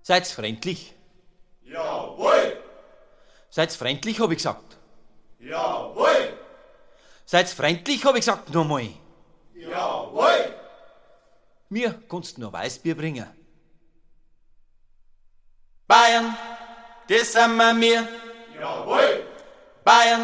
Seid's freundlich? Jawohl! Seid's freundlich, hab ich gesagt. Jawohl! Seid's freundlich, hab ich gesagt, nochmal. Jawohl! Mir kannst du nur Weißbier bringen. Bayern, das sind wir. Jawohl! Bayern,